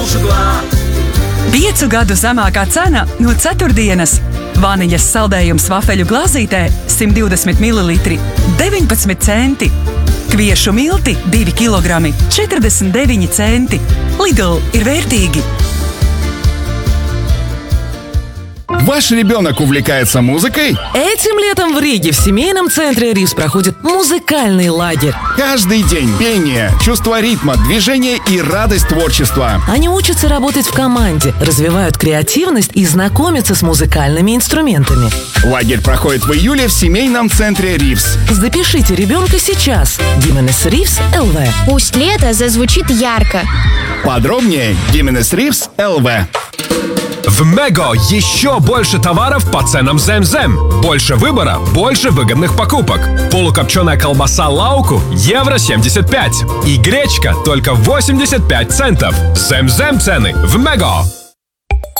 5 gadu zemākā cena no ceturtdienas. Vāniņas saldējums vafeļu glāzītē 120 ml 19 centi. Kviešu milti 2 kg 49 centi. Lidl ir vērtīgi. Ваш ребенок увлекается музыкой? Этим летом в Риге в семейном центре «Ривз» проходит музыкальный лагерь. Каждый день пение, чувство ритма, движения и радость творчества. Они учатся работать в команде, развивают креативность и знакомятся с музыкальными инструментами. Лагерь проходит в июле в семейном центре «Ривз». Запишите ребенка сейчас. Gimenez Rivs LV. Пусть лето зазвучит ярко. Подробнее Gimenez Rivs LV. В Мего еще больше товаров по ценам Зем-Зем. Больше выбора, больше выгодных покупок. Полукопченая колбаса Лауку – евро 75. И гречка только 85 центов. Зем-Зем цены в Мего.